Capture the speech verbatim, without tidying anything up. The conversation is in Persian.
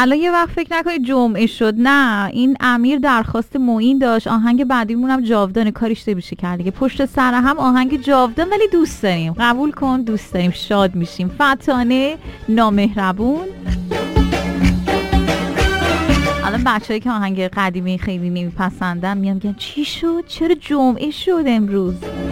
الان یه وقت فکر نکنید جمعه شد. نه، این امیر درخواست معین داشت آهنگ بعدیمون هم جاودانه، کاریش نمیشه کرد دیگه. پشت سر هم آهنگ جاودان، ولی دوست داریم، قبول کن دوست داریم، شاد میشیم. فتانه نامهربون. الان بچه‌ای که آهنگ قدیمی خیلی نمیپسندن میان میگن چی شد؟ چرا جمعه شد امروز؟